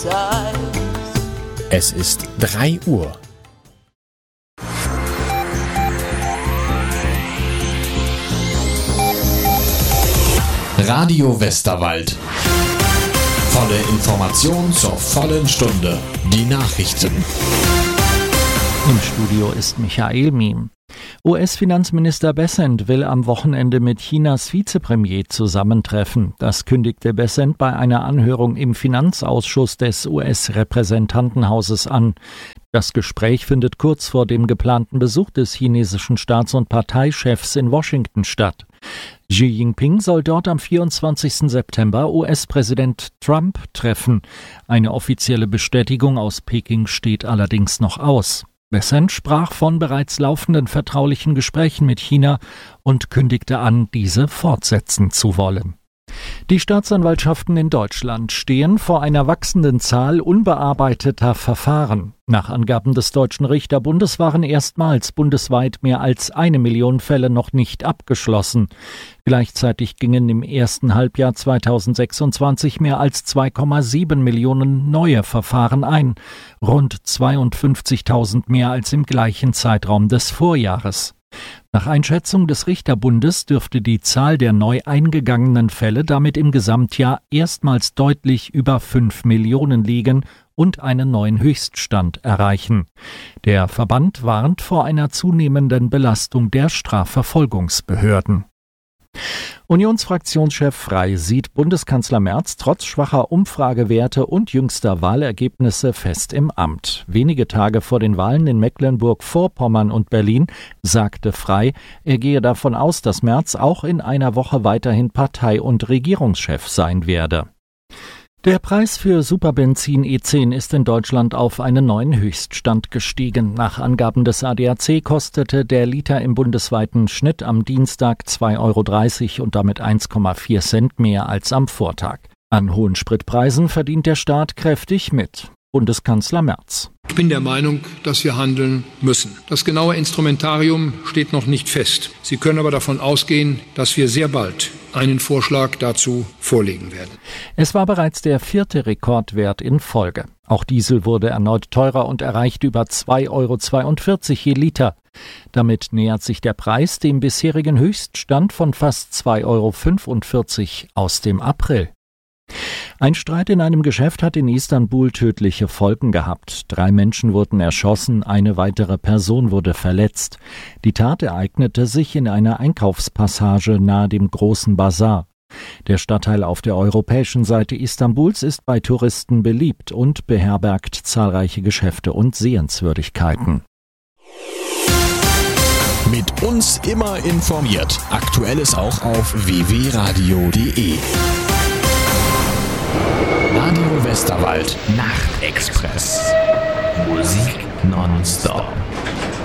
Es ist 3 Uhr. Radio Westerwald. Volle Information zur vollen Stunde. Die Nachrichten. Im Studio ist Michael Miem. US-Finanzminister Bessent will am Wochenende mit Chinas Vizepremier zusammentreffen. Das kündigte Bessent bei einer Anhörung im Finanzausschuss des US-Repräsentantenhauses an. Das Gespräch findet kurz vor dem geplanten Besuch des chinesischen Staats- und Parteichefs in Washington statt. Xi Jinping soll dort am 24. September US-Präsident Trump treffen. Eine offizielle Bestätigung aus Peking steht allerdings noch aus. Bessent sprach von bereits laufenden vertraulichen Gesprächen mit China und kündigte an, diese fortsetzen zu wollen. Die Staatsanwaltschaften in Deutschland stehen vor einer wachsenden Zahl unbearbeiteter Verfahren. Nach Angaben des Deutschen Richterbundes waren erstmals bundesweit mehr als 1 Million Fälle noch nicht abgeschlossen. Gleichzeitig gingen im ersten Halbjahr 2026 mehr als 2,7 Millionen neue Verfahren ein, rund 52.000 mehr als im gleichen Zeitraum des Vorjahres. Nach Einschätzung des Richterbundes dürfte die Zahl der neu eingegangenen Fälle damit im Gesamtjahr erstmals deutlich über 5 Millionen liegen und einen neuen Höchststand erreichen. Der Verband warnt vor einer zunehmenden Belastung der Strafverfolgungsbehörden. Unionsfraktionschef Frey sieht Bundeskanzler Merz trotz schwacher Umfragewerte und jüngster Wahlergebnisse fest im Amt. Wenige Tage vor den Wahlen in Mecklenburg-Vorpommern und Berlin sagte Frey, er gehe davon aus, dass Merz auch in einer Woche weiterhin Partei- und Regierungschef sein werde. Der Preis für Superbenzin E10 ist in Deutschland auf einen neuen Höchststand gestiegen. Nach Angaben des ADAC kostete der Liter im bundesweiten Schnitt am Dienstag 2,30 € und damit 1,4 Cent mehr als am Vortag. An hohen Spritpreisen verdient der Staat kräftig mit. Bundeskanzler Merz. Ich bin der Meinung, dass wir handeln müssen. Das genaue Instrumentarium steht noch nicht fest. Sie können aber davon ausgehen, dass wir sehr bald einen Vorschlag dazu vorlegen werden. Es war bereits der 4. Rekordwert in Folge. Auch Diesel wurde erneut teurer und erreichte über 2,42 € je Liter. Damit nähert sich der Preis dem bisherigen Höchststand von fast 2,45 € aus dem April. Ein Streit in einem Geschäft hat in Istanbul tödliche Folgen gehabt. 3 Menschen wurden erschossen, eine weitere Person wurde verletzt. Die Tat ereignete sich in einer Einkaufspassage nahe dem großen Basar. Der Stadtteil auf der europäischen Seite Istanbuls ist bei Touristen beliebt und beherbergt zahlreiche Geschäfte und Sehenswürdigkeiten. Mit uns immer informiert. Aktuelles auch auf www.radio.de. Radio Westerwald Nachtexpress. Musik nonstop.